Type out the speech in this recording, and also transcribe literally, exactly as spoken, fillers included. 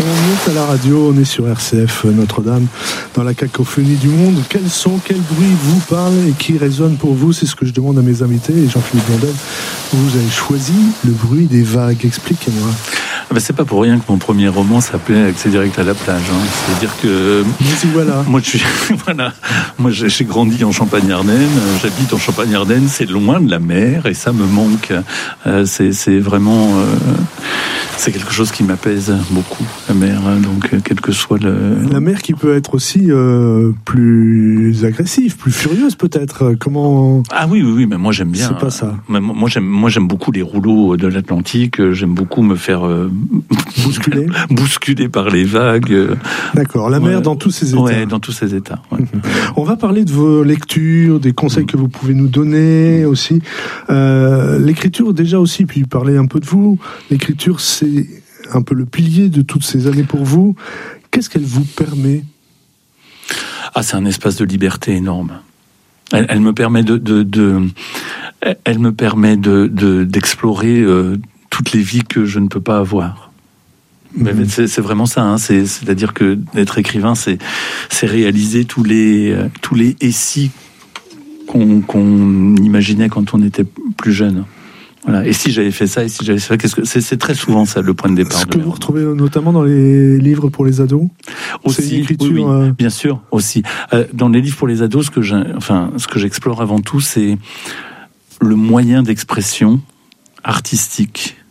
On est à la radio, on est sur R C F Notre-Dame, dans la cacophonie du monde. Quels sons, quels bruits vous parlent et qui résonnent pour vous? C'est ce que je demande à mes invités. Et Jean-Philippe Blondel, vous avez choisi le bruit des vagues. Expliquez-moi. Ben, c'est pas pour rien que mon premier roman s'appelait Accès direct à la plage. Hein. C'est-à-dire que mais voilà. moi, je suis voilà, moi j'ai grandi en Champagne-Ardenne. J'habite en Champagne-Ardenne. C'est loin de la mer et ça me manque. Euh, c'est, c'est vraiment, euh, c'est quelque chose qui m'apaise beaucoup, la mer. Hein. Donc, quel que soit le. La mer qui peut être aussi euh, plus agressive, plus furieuse peut-être. Comment? Ah oui, oui, oui, mais moi j'aime bien. C'est pas ça. Euh, moi j'aime, moi j'aime beaucoup les rouleaux de l'Atlantique. J'aime beaucoup me faire euh, bousculer, bousculer par les vagues. D'accord. La mer ouais. dans tous ses états. Ouais, dans tous ses états. Ouais. On va parler de vos lectures, des conseils mmh. que vous pouvez nous donner aussi. Euh, l'écriture déjà aussi, puis parler un peu de vous. L'écriture, c'est un peu le pilier de toutes ces années pour vous. Qu'est-ce qu'elle vous permet? Ah, c'est un espace de liberté énorme. Elle, elle me permet de, de, de, elle me permet de, de d'explorer euh, toutes les vies que je ne peux pas avoir. Mais mmh. c'est, c'est vraiment ça. Hein. C'est, c'est-à-dire que d'être écrivain, c'est, c'est réaliser tous les, euh, tous les et si qu'on, qu'on imaginait quand on était plus jeune. Voilà. Et si j'avais fait ça, et si j'avais fait ça, qu'est-ce que c'est, c'est très souvent ça le point de départ. Ce que vous retrouvez notamment dans les livres pour les ados. Aussi, c'est une écriture, oui, oui, euh... bien sûr, aussi. Euh, dans les livres pour les ados, ce que j'ai, enfin, ce que j'explore avant tout, c'est le moyen d'expression artistique